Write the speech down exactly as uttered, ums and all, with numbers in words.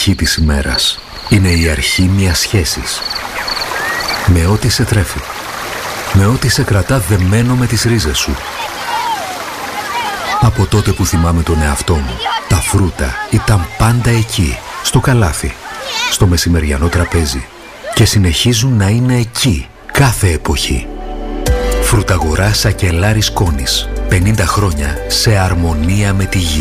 αρχή της ημέρας. Είναι η αρχή μιας σχέσης. Με ό,τι σε τρέφει. Με ό,τι σε κρατά δεμένο με τις ρίζες σου. Από τότε που θυμάμαι τον εαυτό μου, τα φρούτα ήταν πάντα εκεί, στο καλάθι, στο μεσημεριανό τραπέζι και συνεχίζουν να είναι εκεί κάθε εποχή. Φρουταγορά Σακελάρης Κόνης. πενήντα χρόνια σε αρμονία με τη γη.